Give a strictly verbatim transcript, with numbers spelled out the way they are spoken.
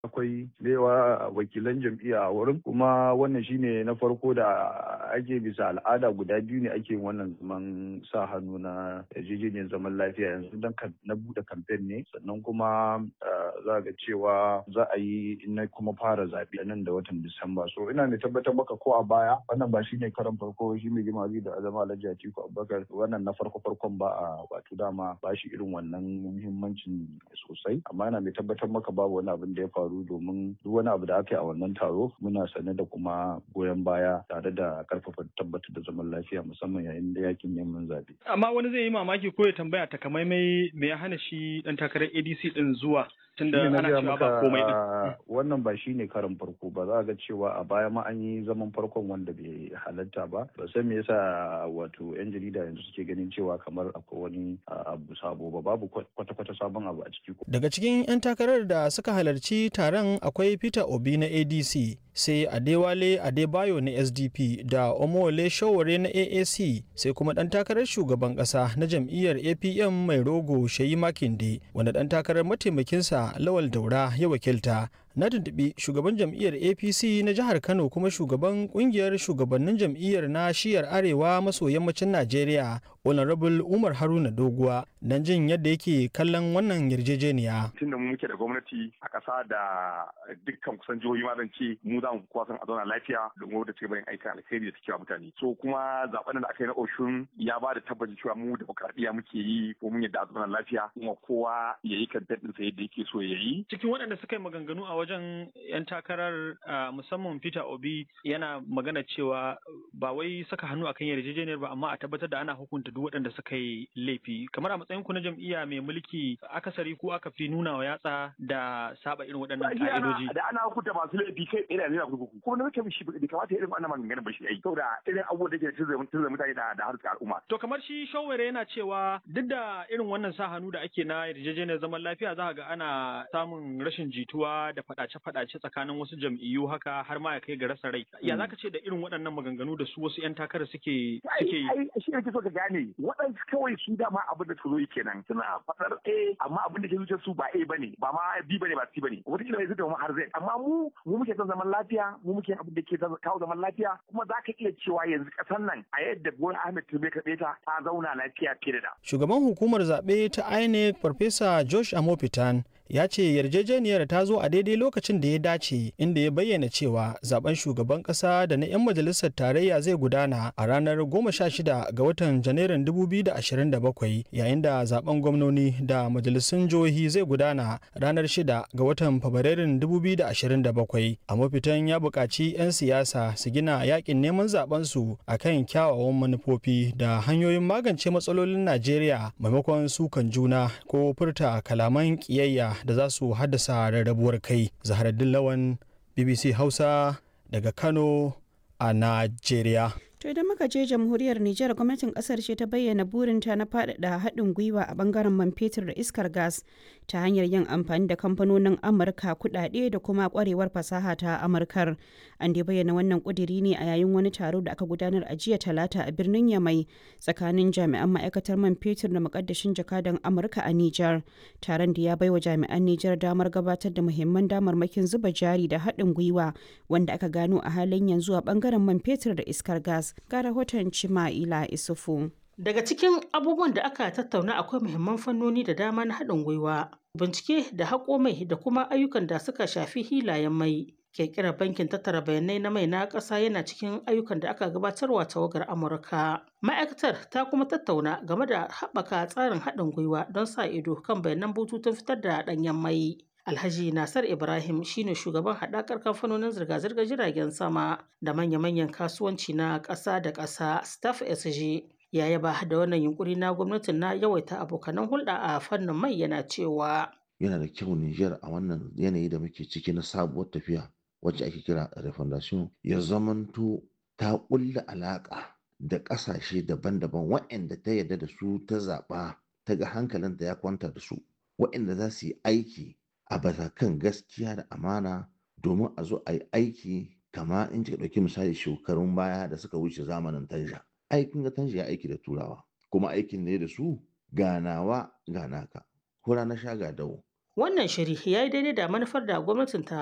akwai yawa wakilan jam'iyya a wurin, kuma wannan shine na farko da ake bisa al'ada guda biyu ne ake wannan zaman sa hannu na yarjejeniyar zaman lafiya yanzu dan na bude kamfen ne, sannan kuma za ga cewa za a yi na kuma fara zaɓe nan da watan Disamba. So ina mai tabbatar maka ko a baya wannan ba shine karan farko shi mai girma da azama Alhaji Atiku Abubakar wannan na farko farkon ba a wato dama ba shi irin wannan muhimmancin sosai, amma ina mai tabbatar maka babu wani abin da ya faru domin duk wani abu da aka yi a wannan taro muna sane da kuma goyon baya tare da karfafa tabbatar da zaman lafiya musamman yayin da yakin neman zaɓe. Amma wani zai yi mamaki ko ya tambaya takamaimai me ya hana shi dan takarar A D C din zuwa tunda ana cewa ba komai din. Wannan ba shine karin farko ba, za ga cewa a baya ma an yi zaman farkon wanda bai halatta ba. Ba san me yasa wato yan jarida yanzu suke ganin cewa kamar akwai wani abu sabo ba, babu kwata-kwata sabon abu a ciki. Daga cikin yan takarar da suka halarci taron akwai Peter Obi na A D C, sai Adewale Adebayo na S D P da Omowole Sowore na A A C, sai kuma dan takarar shugaban kasa na jam'iyyar A P M mai rogo Sheyi Makinde wanda dan takarar mataimakinsa Lawal Daura ya wakilta. Na tuntuɓi shugaban jam'iyyar A P C na jihar Kano kuma shugaban kungiyar shugabannin jam'iyyar na shiyar arewa maso yammacin Najeriya, Honorable Umar Haruna Doguwa, don jin yadda yake kallon wannan yarjejeniya. Tunda mu muke da gwamnati a ƙasa da dukkan kusan jihohi ma zan ce mu za mu kuwa san a zauna lafiya domin wadda take bayan aikin alkhairi da take wa mutane. So kuma zaben da aka yi na Oshun ya ba da tabbacin cewa mu demokradiyya muke yi ko mun yadda a zauna lafiya kuma kowa ya yi kan daɗinsa yadda yake so ya yi. Cikin waɗanda suka yi maganganu a wajen 'yan takarar musamman Peter Obi yana magana cewa ba wai saka hannu akan yarjejeniyar ba, amma a tabbatar da ana hukunta duk waɗanda suka yi laifi. Kamar a matsayin ku na jam'iyya mai mulki akasari ko aka fi nuna wa yatsa da saba irin waɗannan ka'idoji. Da ana hukunta masu laifi kai tsaye da zai kurkuku. Kuma na mutum shi bai kamata irin wannan maganganun ba shi ai. Saboda irin abubuwan da ke tunzura mutane da da harkar al'umma. To kamar shi Sowore yana cewa duk da irin wannan sa hannu da ake na yarjejeniyar zaman lafiya za ga ana samun rashin jituwa da faɗace-faɗace tsakanin wasu jam'iyyu haka har ma ya kai ga rasa rai. Ya zaka ce da irin waɗannan maganganu da su wasu 'yan takara suke suke yi? Ai shi ne so ka gane waɗansu kawai su dama abin da su zo kenan suna faɗar A amma abin da ke zuciyar su ba A bane ba ma B bane ba C bane. Wata kila zai zama har Z amma mu mu muke son zaman lafiya mu muke abin da ke kawo zaman lafiya kuma za ka iya cewa yanzu ƙasar nan a yadda Bola Ahmed Tinubu ka ta ta zauna lafiya fiye da. Shugaban hukumar zaɓe ta I N E C Farfesa Josh Amopitan ya ce yarjejeniyar ta zo a daidai lokacin da ya dace, inda ya bayyana cewa zaben shugaban kasa da na 'yan majalisar tarayya zai gudana a ranar goma sha shida ga watan janairun dubu biyu da ashirin da bakwai, yayin da zaben gwamnoni da majalisun jihohi zai gudana ranar shida ga watan fabrairun dubu biyu da ashirin da bakwai. A mafitan ya buƙaci 'yan siyasa su gina yakin neman zaben su akan kyawawan manufofi da hanyoyin magance matsalolin Najeriya maimakon sukan juna ko furta kalaman ƙiyayya da za su haddasa rarrabuwar kai. Zaharaddin Lawan, B B C Hausa daga Kano a Najeriya. To idan muka je jamhuriyar Nijar, gwamnatin kasar ce ta bayyana burinta na faɗaɗa haɗin gwiwa a bangaren man fetur da iskar gas ta hanyar yin amfani da kamfanonin Amurka, kuɗaɗe da kuma ƙwarewar fasaha ta Amurkar. An dai bayyana wannan ƙudiri ne a yayin wani taro da aka gudanar a jiya Talata a birnin Yamai tsakanin jami'an ma'aikatar man fetur da muƙaddashin jakadan Amurka a Nijar. Taron da ya baiwa jami'an Nijar damar gabatar da muhimman damarmakin zuba jari da haɗin gwiwa wanda aka gano a halin yanzu a bangaren man fetur da iskar gas. Ga rahoton Cima'ila Isufu. Daga cikin abubuwan da aka tattauna akwai muhimman fannoni da dama na haɗin gwiwa, bincike da haƙo mai da kuma ayyukan da suka shafi hilayen mai. Ƙirƙirar bankin tattara bayanai na mai na ƙasa yana cikin ayyukan da aka gabatarwa tawagar Amurka. Ma'aikatar ta kuma tattauna game da haɓaka tsarin haɗin gwiwa don sa ido kan bayanan bututun fitar da ɗanyen mai. Alhaji Nasar Ibrahim shine shugaban haɗakar kamfanonin zirga-zirgar jiragen sama da manya-manyan kasuwanci na ƙasa da ƙasa Staff S G. Ya yaba da wannan yunkuri na gwamnatin na yawaita abokanan hulɗa a fannin mai yana cewa. Yana da kyau Nijar a wannan yanayi da muke ciki na sabuwar tafiya wacce ake kira refondation ya zamanto ta ƙulla alaƙa da ƙasashe daban-daban waɗanda ta yarda da su ta zaɓa ta ga hankalinta ya kwanta da su waɗanda za su yi aiki a kan gaskiya da amana domin a zo a yi aiki kama in kika ɗauki misali shekarun baya da suka wuce zamanin tanja. Aikin ga tanja ya aiki da turawa kuma aikin ne da su ganawa ganaka hura na sha ga dawo Wannan shiri ya yi daidai da manufar da gwamnatin ta